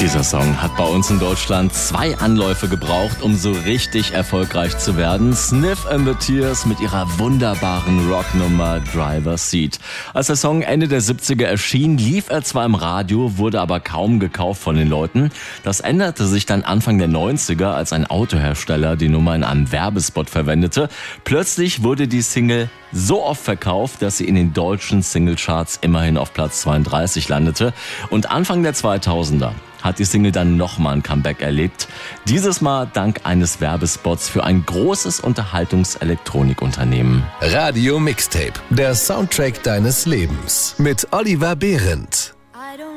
Dieser Song hat bei uns in Deutschland 2 Anläufe gebraucht, um so richtig erfolgreich zu werden. Sniff and the Tears mit ihrer wunderbaren Rocknummer Driver's Seat. Als der Song Ende der 70er erschien, lief er zwar im Radio, wurde aber kaum gekauft von den Leuten. Das änderte sich dann Anfang der 90er, als ein Autohersteller die Nummer in einem Werbespot verwendete. Plötzlich wurde die Single so oft verkauft, dass sie in den deutschen Singlecharts immerhin auf Platz 32 landete. Und Anfang der 2000er hat die Single dann nochmal ein Comeback erlebt. Dieses Mal dank eines Werbespots für ein großes Unterhaltungselektronikunternehmen. Radio Mixtape, der Soundtrack deines Lebens mit Oliver Behrendt.